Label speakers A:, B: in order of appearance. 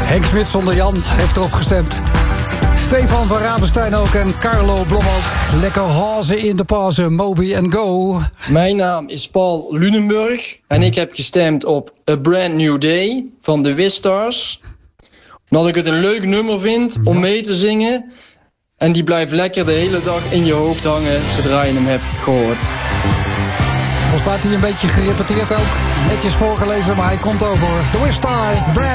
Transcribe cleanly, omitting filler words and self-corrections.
A: Henk Smit zonder Jan heeft erop gestemd. Stefan van Ravenstein ook en Carlo Blom ook. Lekker hazen in de pauze, Moby and Go.
B: Mijn naam is Paul Lunenburg en ik heb gestemd op A Brand New Day van de Wistars. Omdat ik het een leuk nummer vind om mee te zingen. En die blijft lekker de hele dag in je hoofd hangen zodra je hem hebt gehoord.
A: Volgens mij had hij een beetje gerepeteerd ook. Netjes voorgelezen, maar hij komt over. The Wistars, Brand